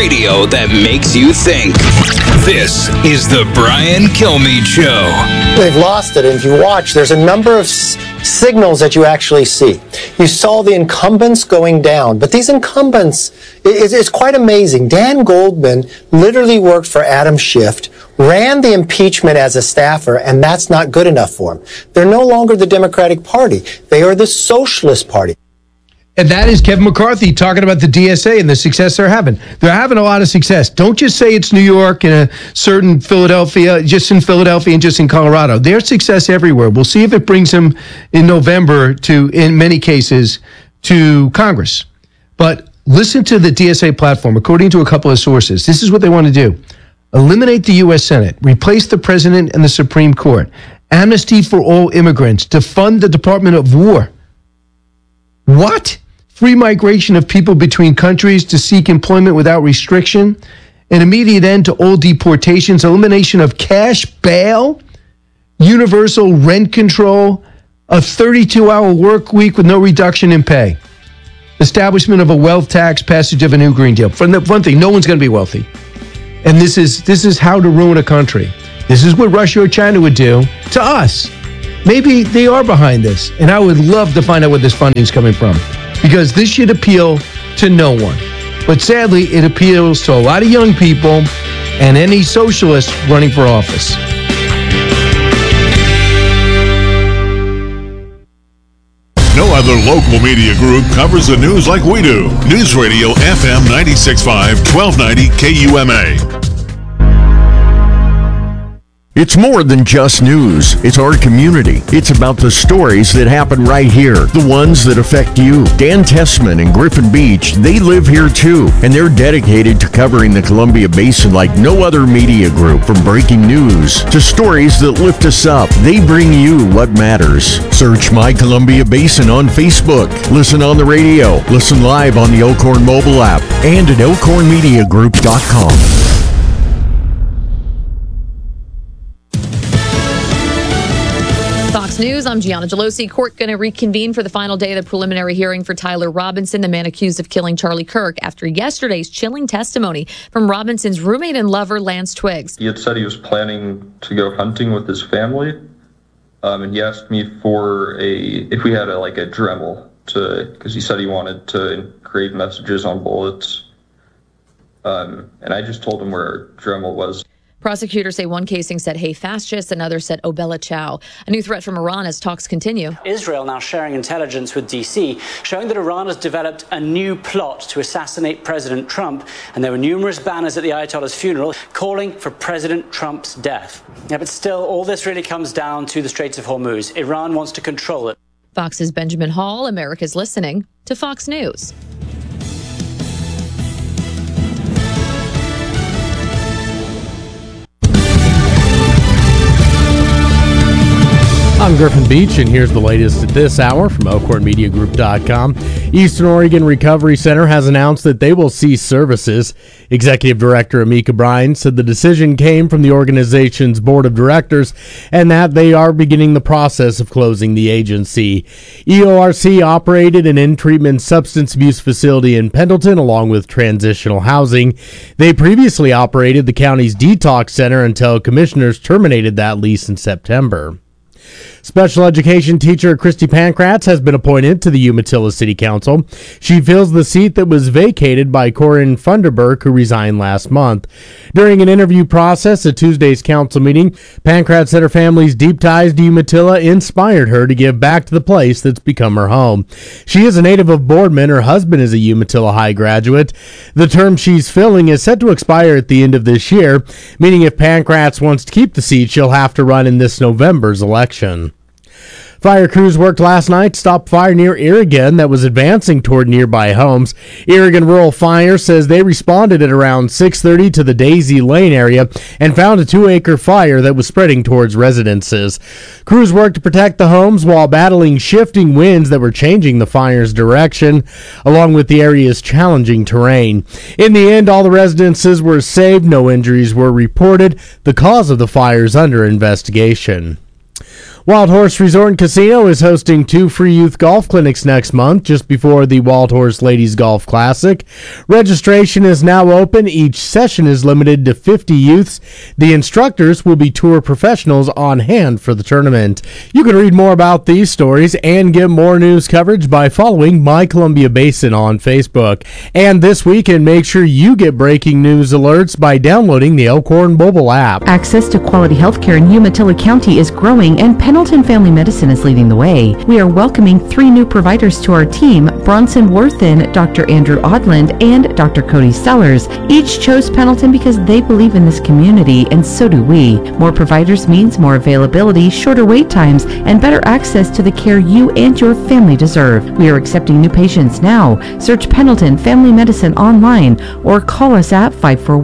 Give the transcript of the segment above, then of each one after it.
radio that makes you think. This is the Brian Kilmeade Show. They've lost it, and if you watch, there's a number of signals that you actually see. You saw the incumbents going down, but these incumbents, it's quite amazing. Dan Goldman literally worked for Adam Schiff, ran the impeachment as a staffer, and that's not good enough for him. They're no longer the Democratic Party. They are the Socialist Party. And that is Kevin McCarthy talking about the DSA and the success they're having. They're having a lot of success. Don't just say it's New York and a certain Philadelphia, just in Philadelphia and just in Colorado. There's success everywhere. We'll see if it brings them in November to, in many cases, to Congress. But listen to the DSA platform. According to a couple of sources, this is what they want to do. Eliminate the U.S. Senate, replace the president and the Supreme Court, amnesty for all immigrants, defund the Department of War. What? Free migration of people between countries to seek employment without restriction, an immediate end to all deportations, elimination of cash bail, universal rent control, a 32-hour work week with no reduction in pay, establishment of a wealth tax, passage of a new Green Deal. For one thing, no one's going to be wealthy. And this is how to ruin a country. This is what Russia or China would do to us. Maybe they are behind this, and I would love to find out where this funding is coming from, because this should appeal to no one. But sadly, it appeals to a lot of young people and any socialist running for office. No other local media group covers the news like we do. News Radio FM 96.5, 1290 KUMA. It's more than just news. It's our community. It's about the stories that happen right here, the ones that affect you. Dan Tessman and Griffin Beach, they live here too, and they're dedicated to covering the Columbia Basin like no other media group. From breaking news to stories that lift us up, they bring you what matters. Search My Columbia Basin on Facebook. Listen on the radio. Listen live on the Elkhorn mobile app and at elkhornmediagroup.com. Fox News, I'm Gianna Gelosi. Court going to reconvene for the final day of the preliminary hearing for Tyler Robinson, the man accused of killing Charlie Kirk, after yesterday's chilling testimony from Robinson's roommate and lover, Lance Twiggs. He had said he was planning to go hunting with his family, and he asked me for if we had a Dremel, because he said he wanted to engrave messages on bullets, and I just told him where our Dremel was. Prosecutors say one casing said, "Hey, fascists," and others said, "Oh, Bella Ciao." A new threat from Iran as talks continue. Israel now sharing intelligence with D.C., showing that Iran has developed a new plot to assassinate President Trump. And there were numerous banners at the Ayatollah's funeral calling for President Trump's death. Yeah, but still, all this really comes down to the Straits of Hormuz. Iran wants to control it. Fox's Benjamin Hall, America's listening to Fox News. I'm Griffin Beach, and here's the latest at this hour from ElkhornMediaGroup.com. Eastern Oregon Recovery Center has announced that they will cease services. Executive Director Amika Bryan said the decision came from the organization's board of directors and that they are beginning the process of closing the agency. EORC operated an in-treatment substance abuse facility in Pendleton along with transitional housing. They previously operated the county's detox center until commissioners terminated that lease in September. Special education teacher Christy Pankratz has been appointed to the Umatilla City Council. She fills the seat that was vacated by Corinne Funderburk, who resigned last month. During an interview process at Tuesday's council meeting, Pankratz said her family's deep ties to Umatilla inspired her to give back to the place that's become her home. She is a native of Boardman. Her husband is a Umatilla High graduate. The term she's filling is set to expire at the end of this year, meaning if Pankratz wants to keep the seat, she'll have to run in this November's election. Fire crews worked last night to stop fire near Irrigan that was advancing toward nearby homes. Irrigan Rural Fire says they responded at around 6:30 to the Daisy Lane area and found a 2-acre fire that was spreading towards residences. Crews worked to protect the homes while battling shifting winds that were changing the fire's direction, along with the area's challenging terrain. In the end, all the residences were saved. No injuries were reported. The cause of the fire is under investigation. Wild Horse Resort and Casino is hosting 2 free youth golf clinics next month, just before the Wild Horse Ladies Golf Classic. Registration is now open. Each session is limited to 50 youths. The instructors will be tour professionals on hand for the tournament. You can read more about these stories and get more news coverage by following My Columbia Basin on Facebook. And this weekend, make sure you get breaking news alerts by downloading the Elkhorn mobile app. Access to quality healthcare in Umatilla County is growing, and Pendleton Family Medicine is leading the way. We are welcoming 3 new providers to our team: Bronson Worthen, Dr. Andrew Odland, and Dr. Cody Sellers. Each chose Pendleton because they believe in this community, and so do we. More providers means more availability, shorter wait times, and better access to the care you and your family deserve. We are accepting new patients now. Search Pendleton Family Medicine online or call us at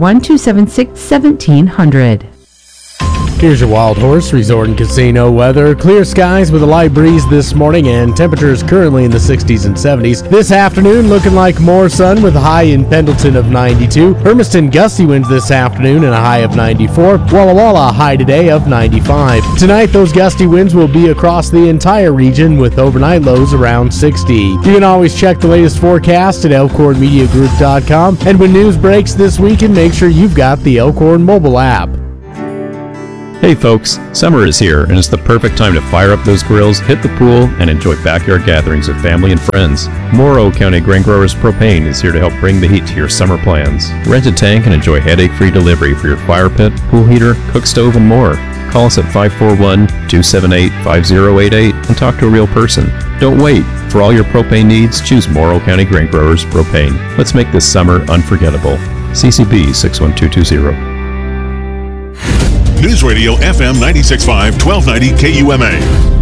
541-276-1700. Here's your Wild Horse Resort and Casino weather. Clear skies with a light breeze this morning and temperatures currently in the 60s and 70s. This afternoon looking like more sun with a high in Pendleton of 92. Hermiston gusty winds this afternoon and a high of 94. Walla Walla high today of 95. Tonight those gusty winds will be across the entire region with overnight lows around 60. You can always check the latest forecast at elkhornmediagroup.com, and when news breaks this weekend, make sure you've got the Elkhorn mobile app. Hey folks, summer is here and it's the perfect time to fire up those grills, hit the pool, and enjoy backyard gatherings with family and friends. Morrow County Grain Growers Propane is here to help bring the heat to your summer plans. Rent a tank and enjoy headache-free delivery for your fire pit, pool heater, cook stove, and more. Call us at 541-278-5088 and talk to a real person. Don't wait. For all your propane needs, choose Morrow County Grain Growers Propane. Let's make this summer unforgettable. CCB 61220. News Radio FM 96.5, 1290 KUMA.